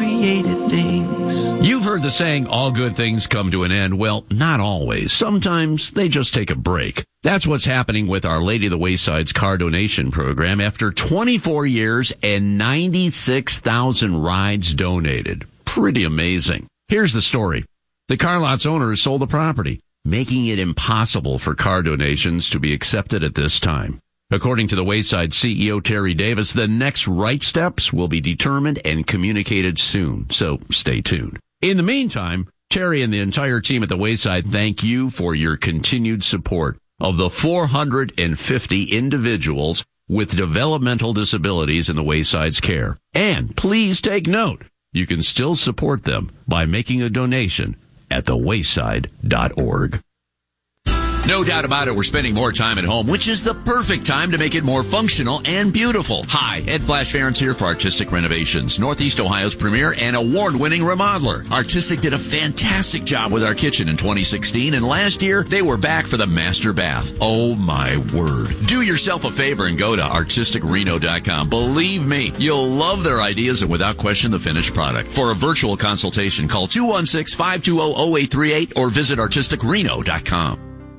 created things. You've heard the saying, all good things come to an end. Well, not always. Sometimes they just take a break. That's what's happening with Our Lady of the Wayside's car donation program after 24 years and 96,000 rides donated. Pretty amazing. Here's the story. The car lot's owners sold the property, making it impossible for car donations to be accepted at this time. According to the Wayside CEO, Terry Davis, the next right steps will be determined and communicated soon, so stay tuned. In the meantime, Terry and the entire team at the Wayside thank you for your continued support of the 450 individuals with developmental disabilities in the Wayside's care. And please take note, you can still support them by making a donation at thewayside.org. No doubt about it, we're spending more time at home, which is the perfect time to make it more functional and beautiful. Hi, Ed Flash Ferentz here for Artistic Renovations, Northeast Ohio's premier and award-winning remodeler. Artistic did a fantastic job with our kitchen in 2016, and last year, they were back for the master bath. Oh my word. Do yourself a favor and go to artisticreno.com. Believe me, you'll love their ideas and without question the finished product. For a virtual consultation, call 216-520-0838 or visit artisticreno.com.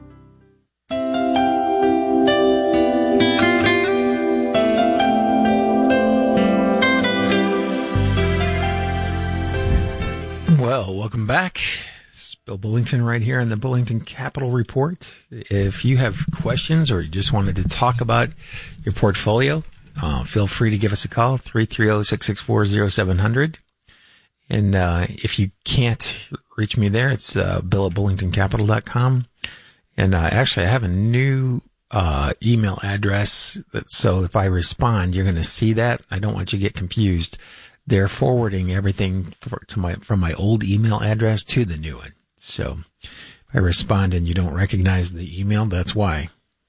Well, welcome back. It's Bill Bullington right here on the Bullington Capital Report. If you have questions or you just wanted to talk about your portfolio, feel free to give us a call, 330-664-0700. And if you can't reach me there, it's bill at bullingtoncapital.com. And actually, I have a new email address, so if I respond, you're going to see that. I don't want you to get confused. They're forwarding everything from my old email address to the new one. So if I respond and you don't recognize the email, that's why.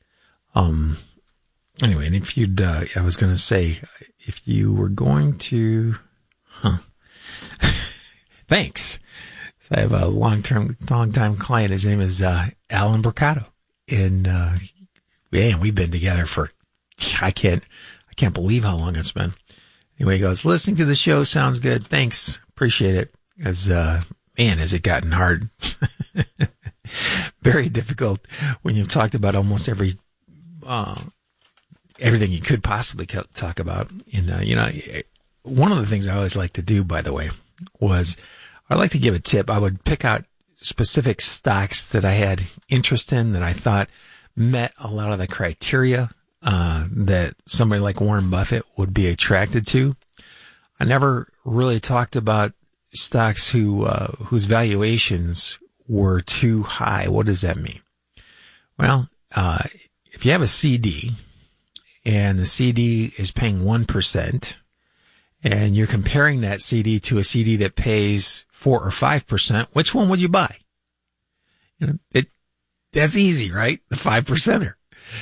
Anyway, and if you'd, I was going to say, if you were going to, thanks. So I have a long time client. His name is Alan Bricado, and man, we've been together for I can't believe how long it's been. Anyway, he goes, listening to the show sounds good. Thanks. Appreciate it. As, man, has it gotten hard. Very difficult when you've talked about almost everything you could possibly talk about. And, one of the things I always like to do, by the way, was I like to give a tip. I would pick out specific stocks that I had interest in that I thought met a lot of the criteria that somebody like Warren Buffett would be attracted to. I never really talked about stocks whose valuations were too high. What does that mean? Well, if you have a CD and the CD is paying 1% and you're comparing that CD to a CD that pays 4 or 5%, which one would you buy? That's easy, right? The 5%er.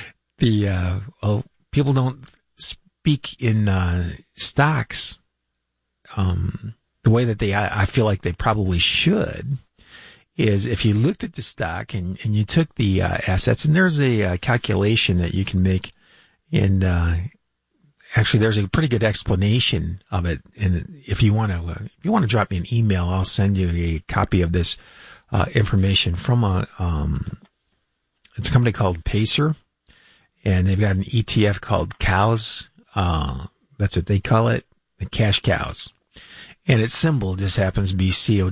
People don't speak in stocks the way that I feel like they probably should. Is if you looked at the stock and you took the assets, and there's a calculation that you can make, and actually there's a pretty good explanation of it. And if you want to drop me an email, I'll send you a copy of this information from it's a company called Pacer. And they've got an ETF called Cows. That's what they call it, the cash cows. And its symbol just happens to be COW.